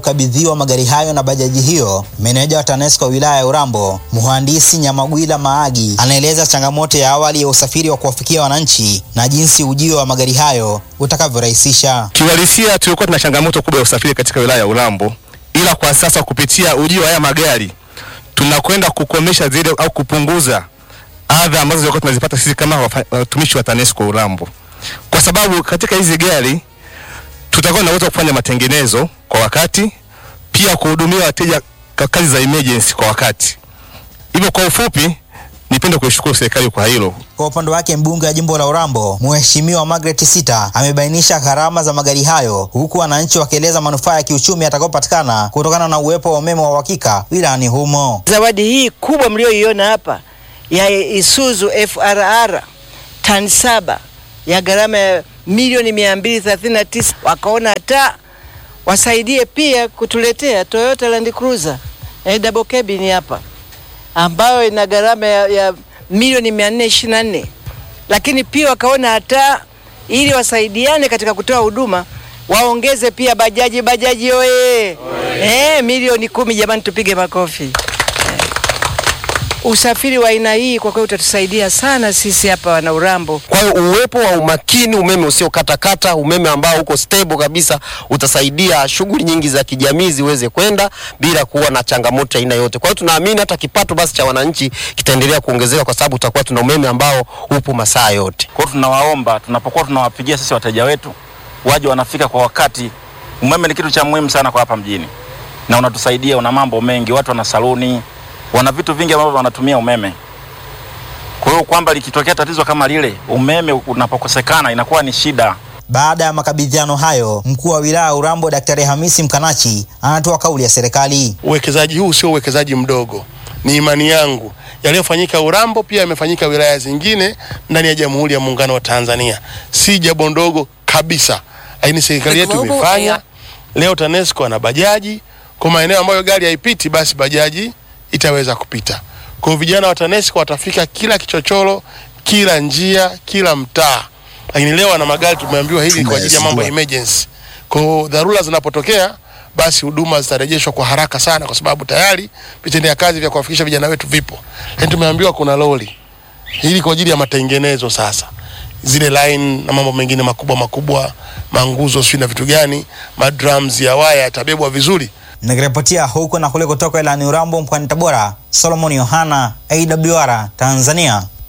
Kabidhiwa magari hayo na bajaji hiyo, meneja wa TANESCO wilaya ya Urambo, Mhandisi Nyamagwila Maagi, anaeleza changamoto ya awali ya usafiri wa kuwafikia wananchi na jinsi ujio wa magari hayo utakavyorahisisha. Kiuhalisia tulikuwa tuna changamoto kubwa ya usafiri katika wilaya ya Urambo, ila kwa sasa kupitia ujio wa haya magari tunakwenda kukomesha zile au kupunguza adha ambazo zilikuwa tunazipata sisi kama watumishi wa TANESCO Urambo. Kwa sababu katika hizi gari tutakuwa tunaweza kufanya matengenezo kwa wakati, pia kuhudumia wateja kazi za emergency kwa wakati. Hivyo kwa ufupi nipende kuishukuru serikali kwa hilo. Kwa upande wake mbunge wa jimbo la Urambo, Mheshimiwa Margaret Sita, amebainisha gharama za magari hayo, huku wananchi wakieleza manufaa ya kiuchumi yatakayopatikana kutokana na uwepo wa umeme wa uhakika wilayani humo. Zawadi hii kubwa mlioiona hapa ya Isuzu FRR tani 7 ya gharama ya milioni 239, wakaona hata wasaidie pia kutuletea Toyota Land Cruiser double cabin hapa ambayo ina gharama ya milioni 424, lakini pia wakaona hata ili wasaidiane katika kutoa huduma waongeze pia bajaji oye. Milioni 10. Jamani, tupige makofi. Usafiri wa aina hii kwa kweli utatusaidia sana sisi hapa wana Urambo. Kwa hiyo uwepo wa umakini, umeme usio kata, umeme ambao uko stable kabisa, utasaidia shughuli nyingi za kijamii ziweze kwenda bila kuwa na changamoto aina yote. Kwa hiyo tunaamini hata kipato basi cha wananchi kitaendelea kuongezeka kwa sababu tutakuwa tuna umeme ambao upo masaa yote. Kwa hiyo tunawaomba, tunapokuwa tunawapigia sisi wateja wetu, waje wanafika kwa wakati. Umeme ni kitu cha muhimu sana kwa hapa mjini, na unatusaidia, una mambo mengi, watu wana saluni, wana vitu vingi ambavyo wanatumia umeme. Kwa hiyo kwamba likitokea tatizo kama lile, umeme unapokosekana inakuwa ni shida. Baada ya makabidhiano hayo, mkuu wa wilaya ya Urambo Daktari Hamisi Mkanachi anatoa kauli ya serikali. Uwekezaji huu sio uwekezaji mdogo. Ni imani yangu yaliyofanyika Urambo pia yamefanyika wilaya zingine ndani ya Jamhuri ya Muungano wa Tanzania. Si jambo ndogo kabisa. Lakini serikali yetu imefanya. Leo TANESCO ana bajaji, kwa maeneo ambayo gari haipiti basi bajaji itaweza kupita. Kwa vijana wa TANESCO watafika kila kichochoro, kila njia, kila mtaa. Lakini leo ana magari tumeambiwa hili kwa ajili ya mambo ya emergency. Kwa dharura zinapotokea basi huduma zitarejeshwa kwa haraka sana kwa sababu tayari vitendea kazi vya kuwafikisha vijana wetu vipo. Lakini tumeambiwa kuna lori hili kwa ajili ya matengenezo sasa. Zile line na mambo mengine makubwa, manguzo sio na vitu gani, madrums ya waya yatabebwa vizuri. Nikiripotia huko na kule kutoka ilani Urambo mkoani Tabora, Solomon Yohana, AWR Tanzania.